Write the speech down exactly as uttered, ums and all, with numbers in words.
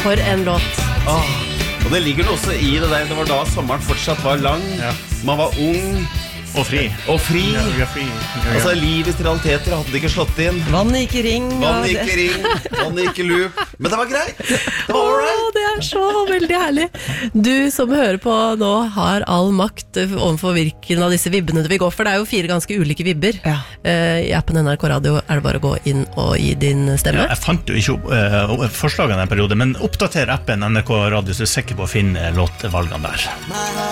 For en låt. Åh, og det ligger noe også i det der. Det var da sommeren fortsatt var lang. Ja. Man var ung. Og fri. Og fri. Ja, vi er fri. Ja, ja. Altså, livets realiteter hadde ikke slått inn. Vann gikk i ring. Vann gikk i ring, vann gikk i loop. Men det var greit. Det var all right. Åh, det er så veldig herlig. Du som hører på nå har all makt overfor hvilken av disse vibbene det vil gå, for det er jo fire ganske ulike vibber. Ja. Uh, I appen N R K Radio er det bare å gå inn og gi din stemme. Ja, jeg fant jo ikke uh, forslagene i en periode, men oppdater appen N R K Radio, så er jeg sikker på å finne låtvalgene der.